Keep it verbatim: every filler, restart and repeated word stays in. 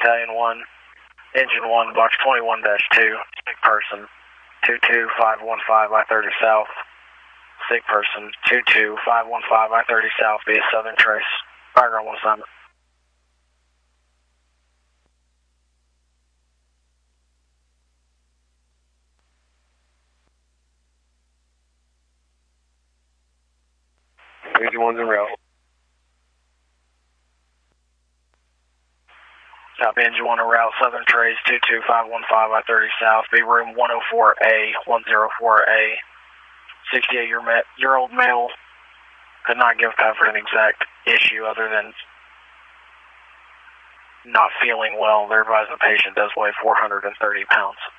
Battalion one, Engine one, Box twenty-one dash two, sick person, two two five one five I thirty South, sick person, two two five one five I thirty South via Southern Trace. Fireground one assignment. Engine one's in route. Copy, Engine one en route, Southern Trace, two two five one five I thirty South, be room one oh four A, one oh four A, sixty-eight year, ma year old male, could not give Pafford an exact issue other than not feeling well. They're advising the patient does weigh four hundred thirty pounds.